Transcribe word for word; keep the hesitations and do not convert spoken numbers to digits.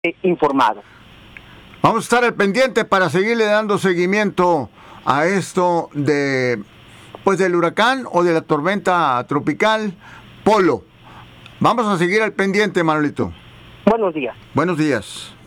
eh, informado. Vamos a estar al pendiente para seguirle dando seguimiento a esto de, pues, del huracán o de la tormenta tropical Polo. Vamos a seguir al pendiente, Manolito. Buenos días. Buenos días.